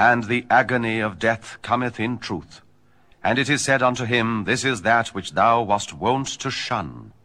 and the agony of death cometh in truth. And it is said unto him, This is that which thou wast wont to shun.